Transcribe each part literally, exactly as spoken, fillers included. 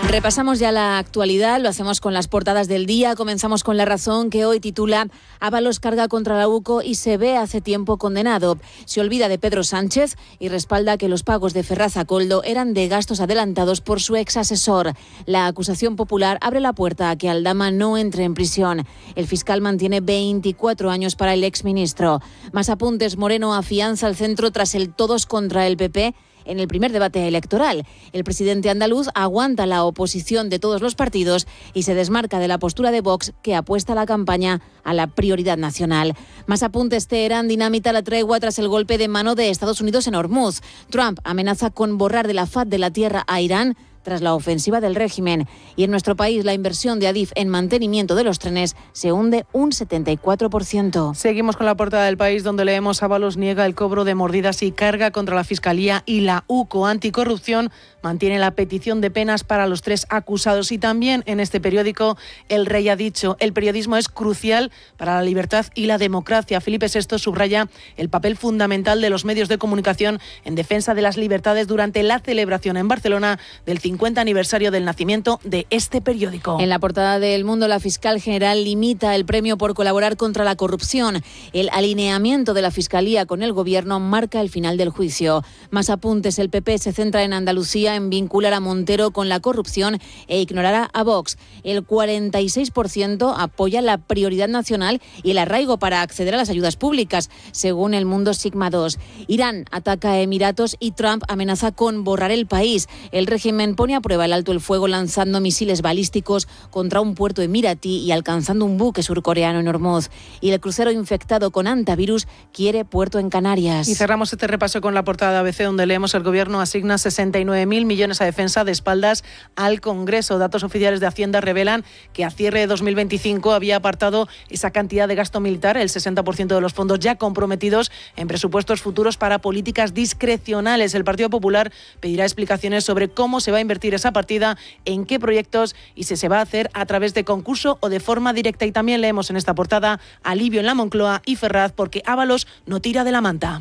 Repasamos ya la actualidad, lo hacemos con las portadas del día. Comenzamos con La Razón, que hoy titula Ábalos carga contra la UCO y se ve hace tiempo condenado. Se olvida de Pedro Sánchez y respalda que los pagos de Ferraz a Koldo eran de gastos adelantados por su ex asesor. La acusación popular abre la puerta a que Aldama no entre en prisión. El fiscal mantiene veinticuatro años para el exministro. Más apuntes. Moreno afianza el centro tras el todos contra el P P en el primer debate electoral. El presidente andaluz aguanta la oposición de todos los partidos y se desmarca de la postura de Vox, que apuesta la campaña a la prioridad nacional. Más apuntes. Teherán dinamita la tregua tras el golpe de mano de Estados Unidos en Hormuz. Trump amenaza con borrar de la faz de la tierra a Irán tras la ofensiva del régimen. Y en nuestro país, la inversión de Adif en mantenimiento de los trenes se hunde un setenta y cuatro por ciento. Seguimos con la portada del País, donde leemos: Ábalos niega el cobro de mordidas y carga contra la Fiscalía, y la UCO Anticorrupción mantiene la petición de penas para los tres acusados. Y también en este periódico, El Rey ha dicho: el periodismo es crucial para la libertad y la democracia. Felipe sexto subraya el papel fundamental de los medios de comunicación en defensa de las libertades durante la celebración en Barcelona del cincuenta aniversario del nacimiento de este periódico. En la portada de El Mundo, la fiscal general limita el premio por colaborar contra la corrupción. El alineamiento de la Fiscalía con el Gobierno marca el final del juicio. Más apuntes. El P P se centra en Andalucía en vincular a Montero con la corrupción e ignorará a Vox. El cuarenta y seis por ciento apoya la prioridad nacional y el arraigo para acceder a las ayudas públicas, según El Mundo Sigma dos. Irán ataca a Emiratos y Trump amenaza con borrar el país. El régimen pone a prueba el alto el fuego lanzando misiles balísticos contra un puerto emiratí y alcanzando un buque surcoreano en Hormuz. Y el crucero infectado con antivirus quiere puerto en Canarias. Y cerramos este repaso con la portada de A B C, donde leemos: el Gobierno asigna sesenta y nueve mil millones a defensa de espaldas al Congreso. Datos oficiales de Hacienda revelan que a cierre de dos mil veinticinco había apartado esa cantidad de gasto militar, el sesenta por ciento de los fondos ya comprometidos en presupuestos futuros para políticas discrecionales. El Partido Popular pedirá explicaciones sobre cómo se va a invertir esa partida, en qué proyectos y si se va a hacer a través de concurso o de forma directa. Y también leemos en esta portada: alivio en la Moncloa y Ferraz porque Ábalos no tira de la manta.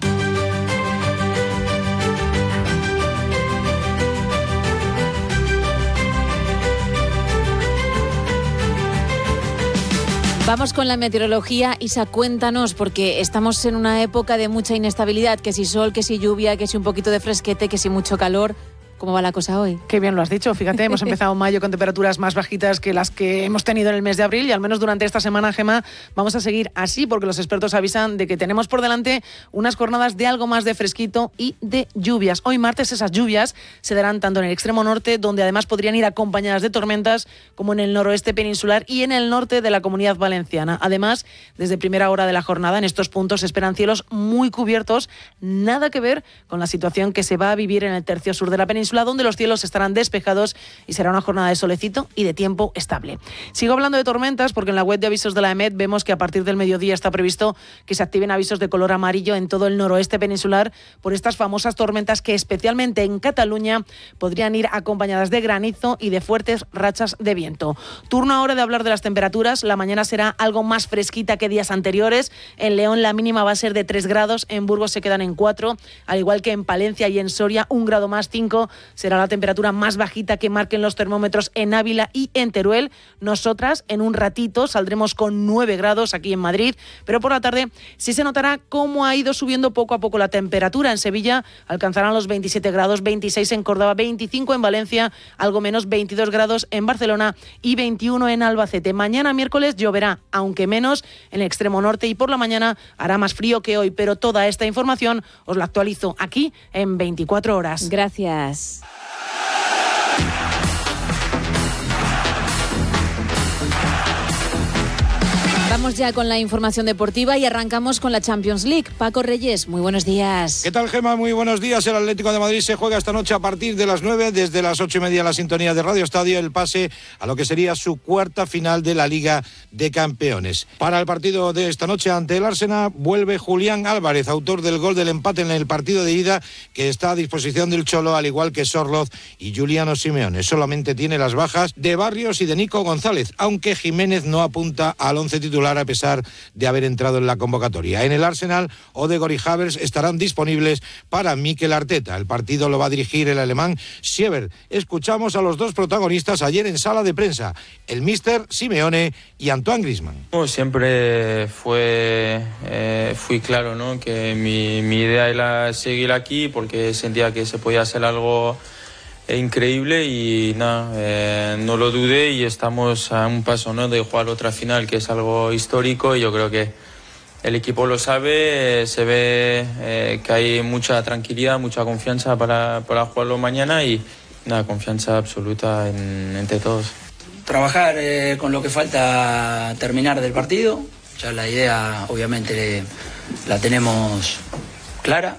Vamos con la meteorología. Isa, cuéntanos, porque estamos en una época de mucha inestabilidad, que si sol, que si lluvia, que si un poquito de fresquete, que si mucho calor. ¿Cómo va la cosa hoy? Qué bien lo has dicho. Fíjate, hemos empezado mayo con temperaturas más bajitas que las que hemos tenido en el mes de abril, y al menos durante esta semana, Gemma, vamos a seguir así, porque los expertos avisan de que tenemos por delante unas jornadas de algo más de fresquito y de lluvias. Hoy martes esas lluvias se darán tanto en el extremo norte, donde además podrían ir acompañadas de tormentas, como en el noroeste peninsular y en el norte de la Comunidad Valenciana. Además, desde primera hora de la jornada en estos puntos se esperan cielos muy cubiertos, nada que ver con la situación que se va a vivir en el tercio sur de la península, donde los cielos estarán despejados y será una jornada de solecito y de tiempo estable. Sigo hablando de tormentas porque en la web de avisos de la EMET vemos que a partir del mediodía está previsto que se activen avisos de color amarillo en todo el noroeste peninsular por estas famosas tormentas que, especialmente en Cataluña, podrían ir acompañadas de granizo y de fuertes rachas de viento. Turno ahora de hablar de las temperaturas. La mañana será algo más fresquita que días anteriores. En León la mínima va a ser de tres grados, en Burgos se quedan en cuatro, al igual que en Palencia y en Soria, un grado más, cinco. Será la temperatura más bajita que marquen los termómetros en Ávila y en Teruel. Nosotras en un ratito saldremos con nueve grados aquí en Madrid, pero por la tarde sí se notará cómo ha ido subiendo poco a poco la temperatura. En Sevilla alcanzarán los veintisiete grados, veintiséis en Córdoba, veinticinco en Valencia, algo menos, veintidós grados en Barcelona y veintiuno en Albacete. Mañana miércoles lloverá, aunque menos en el extremo norte, y por la mañana hará más frío que hoy, pero toda esta información os la actualizo aquí en veinticuatro horas. Gracias. Vamos ya con la información deportiva y arrancamos con la Champions League. Paco Reyes, muy buenos días. ¿Qué tal, Gemma? Muy buenos días. El Atlético de Madrid se juega esta noche a partir de las nueve, desde las ocho y media en la sintonía de Radio Estadio, el pase a lo que sería su cuarta final de la Liga de Campeones. Para el partido de esta noche ante el Arsenal vuelve Julián Álvarez, autor del gol del empate en el partido de ida, que está a disposición del Cholo, al igual que Sorloz y Giuliano Simeone. Solamente tiene las bajas de Barrios y de Nico González, aunque Jiménez no apunta al once titular titular a pesar de haber entrado en la convocatoria. En el Arsenal, Odegaard y Havertz estarán disponibles para Mikel Arteta. El partido lo va a dirigir el alemán Siever. Escuchamos a los dos protagonistas ayer en sala de prensa, el míster Simeone y Antoine Griezmann. Siempre fue, eh, fui claro, ¿no? Que mi, mi idea era seguir aquí porque sentía que se podía hacer algo increíble y nada, eh, no lo dudé y estamos a un paso, ¿no? de jugar otra final, que es algo histórico, y yo creo que el equipo lo sabe, eh, se ve eh, que hay mucha tranquilidad, mucha confianza para, para jugarlo mañana y nada, confianza absoluta en, entre todos. Trabajar eh, con lo que falta terminar del partido, ya la idea obviamente la tenemos clara,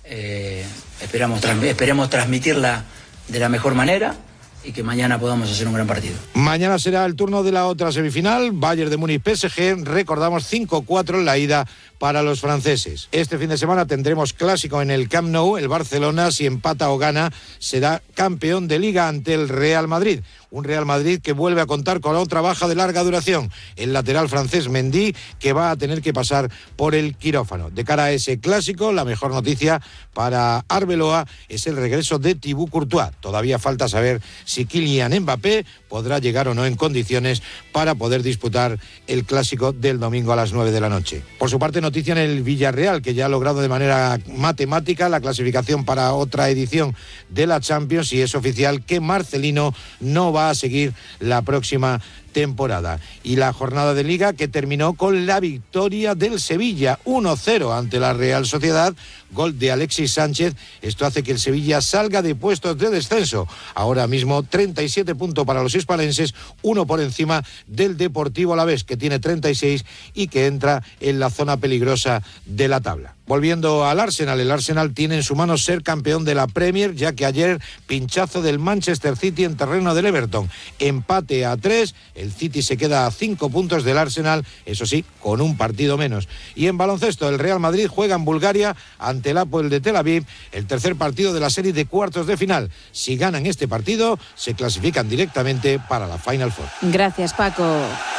eh, esperamos, trans- esperemos transmitirla de la mejor manera y que mañana podamos hacer un gran partido. Mañana será el turno de la otra semifinal, Bayern de Múnich P S G, recordamos cinco cuatro en la ida para los franceses. Este fin de semana tendremos clásico en el Camp Nou. El Barcelona, si empata o gana, será campeón de Liga ante el Real Madrid. Un Real Madrid que vuelve a contar con otra baja de larga duración, el lateral francés Mendy, que va a tener que pasar por el quirófano. De cara a ese clásico, la mejor noticia para Arbeloa es el regreso de Thibaut Courtois. Todavía falta saber si Kylian Mbappé podrá llegar o no en condiciones para poder disputar el clásico del domingo a las nueve de la noche. Por su parte, noticia en el Villarreal, que ya ha logrado de manera matemática la clasificación para otra edición de la Champions, y es oficial que Marcelino no va a seguir la próxima temporada. Y la jornada de Liga que terminó con la victoria del Sevilla uno cero ante la Real Sociedad, gol de Alexis Sánchez. Esto hace que el Sevilla salga de puestos de descenso. Ahora mismo treinta y siete puntos para los hispalenses, uno por encima del Deportivo Alavés, que tiene treinta y seis y que entra en la zona peligrosa de la tabla. Volviendo al Arsenal, el Arsenal tiene en su mano ser campeón de la Premier, ya que ayer pinchazo del Manchester City en terreno del Everton. Empate a tres, el City se queda a cinco puntos del Arsenal, eso sí, con un partido menos. Y en baloncesto, el Real Madrid juega en Bulgaria ante el Apoel de Tel Aviv, el tercer partido de la serie de cuartos de final. Si ganan este partido, se clasifican directamente para la Final Four. Gracias, Paco.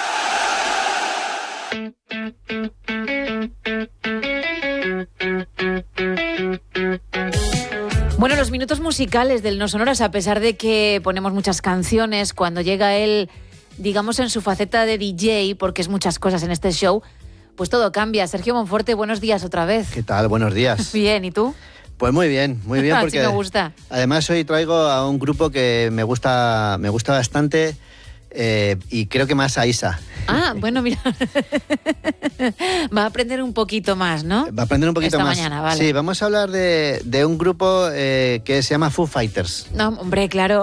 Bueno, los minutos musicales del No Sonoras, a pesar de que ponemos muchas canciones, cuando llega él, digamos, en su faceta de D J, porque es muchas cosas en este show, pues todo cambia. Sergio Monforte, buenos días otra vez. ¿Qué tal? Buenos días. Bien, ¿y tú? Pues muy bien, muy bien, porque sí me gusta. Además hoy traigo a un grupo que me gusta, me gusta bastante, eh, y creo que más a Isa. Ah, bueno, mira. Va a aprender un poquito más, ¿no? Va a aprender un poquito Esta más. mañana, vale. Sí, vamos a hablar de, de un grupo eh, que se llama Foo Fighters. No, hombre, claro.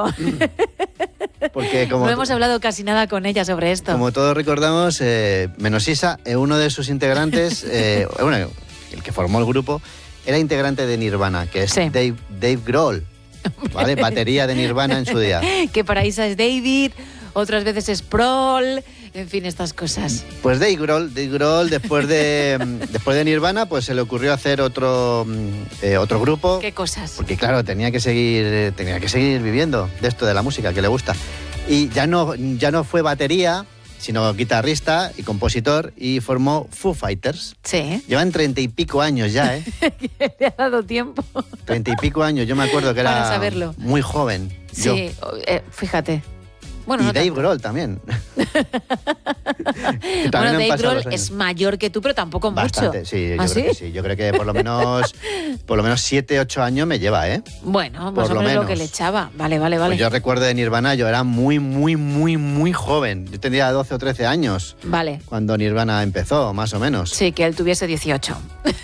Porque como no hemos hablado casi nada con ella sobre esto. Como todos recordamos, eh, menos Isa, eh, uno de sus integrantes, eh, bueno, el que formó el grupo, era integrante de Nirvana, que es sí. Dave, Dave Grohl, ¿vale? Batería de Nirvana en su día. Que para Isa es David, otras veces es Prol, en fin, estas cosas. Pues Dave Grohl, Dave Grohl después de después de Nirvana, pues se le ocurrió hacer otro eh, otro grupo. ¿Qué cosas? Porque claro, tenía que seguir tenía que seguir viviendo de esto de la música que le gusta. Y ya no ya no fue batería, sino guitarrista y compositor, y formó Foo Fighters. Sí. Llevan treinta y pico años ya, ¿eh? Le ha dado tiempo. Treinta y pico años, yo me acuerdo que Para era saberlo. Muy joven. Sí, yo. eh, fíjate. Bueno, y no Dave tanto. Grohl también. también bueno, Dave Grohl es mayor que tú, pero tampoco Bastante, mucho. sí, yo ¿Ah, creo sí? que sí. Yo creo que por lo menos por lo menos siete, ocho años me lleva, ¿eh? Bueno, por más o lo menos menos lo que le echaba. Vale, vale, vale. Pues yo recuerdo de Nirvana, yo era muy, muy, muy, muy joven. Yo tenía doce o trece años. Vale. Cuando Nirvana empezó, más o menos. Sí, que él tuviese dieciocho.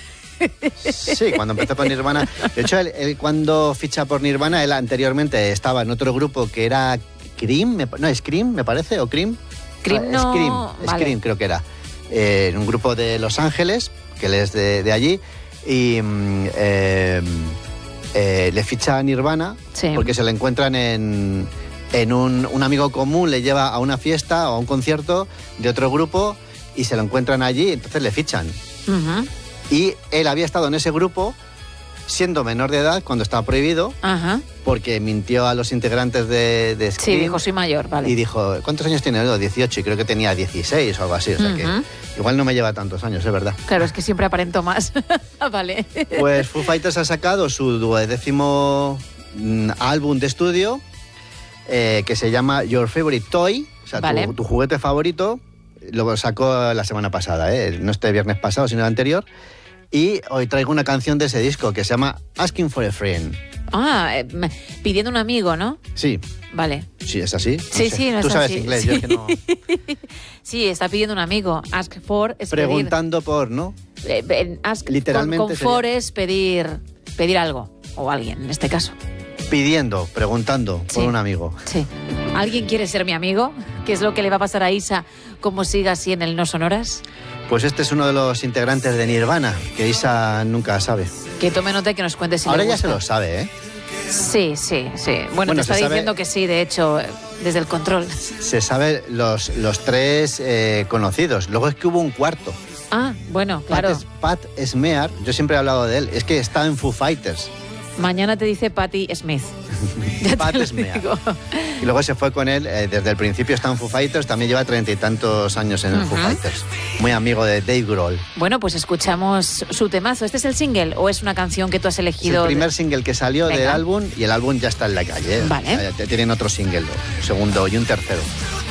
Sí, cuando empezó con Nirvana. De hecho, él, él cuando ficha por Nirvana, él anteriormente estaba en otro grupo que era Cream, me, no, Scream, me parece, o Cream. Cream no... Scream, vale. Scream creo que era. Eh, en un grupo de Los Ángeles, que él es de, de allí, y eh, eh, le ficha a Nirvana, sí. porque se le encuentran en, en un, un amigo común, le lleva a una fiesta o a un concierto de otro grupo, y se lo encuentran allí, entonces le fichan. Uh-huh. Y él había estado en ese grupo siendo menor de edad cuando estaba prohibido, Ajá. porque mintió a los integrantes de, de Scream. Sí, dijo, soy mayor, vale. Y dijo, ¿cuántos años tiene? No, dieciocho, y creo que tenía dieciséis o algo así, o sea que Ujú. igual no me lleva tantos años, es verdad. Claro, es que siempre aparento más. Vale. Pues Foo Fighters ha sacado su duodécimo mm, álbum de estudio, eh, que se llama Your Favorite Toy, o sea, Vale. tu, tu juguete favorito. Lo sacó la semana pasada, ¿eh? No este viernes pasado, sino el anterior. Y hoy traigo una canción de ese disco que se llama Asking for a Friend. Ah, eh, me- pidiendo un amigo, ¿no? Sí, Vale. sí, es así. No Sí, sé. sí, no Tú es sabes así. inglés, Sí. yo es que no. Sí, está pidiendo un amigo. Ask for es Preguntando por, ¿no? pedir. Eh, eh, ask Literalmente con, con sería- for es pedir, pedir algo. O alguien, en este caso. Pidiendo, preguntando por Sí. un amigo. Sí. ¿Alguien quiere ser mi amigo? ¿Qué es lo que le va a pasar a Isa como siga así en el No Sonoras? Pues este es uno de los integrantes de Nirvana, que Isa nunca sabe. Que tome nota y que nos cuente si Ahora le ya gusta. se lo sabe, ¿eh? Sí, sí, sí. Bueno, Bueno, te está se sabe- diciendo que sí, de hecho, eh, desde el control. Se sabe los, los tres eh, conocidos. Luego es que hubo un cuarto. Ah, bueno, claro. Pat, es- Pat Smear, yo siempre he hablado de él, es que está en Foo Fighters. Mañana te dice Patti Smith. Ya te Pat lo Smear. digo. Y luego se fue con él, eh, desde el principio está en Foo Fighters, también lleva treinta y tantos años en el Foo Ujú. Fighters. Muy amigo de Dave Grohl. Bueno, pues escuchamos su temazo. ¿Este es el single o es una canción que tú has Es el elegido? primer de- single que salió Venga. del álbum y el álbum ya está en la calle. ¿eh? Vale. O sea, ya tienen otro single, un segundo y un tercero.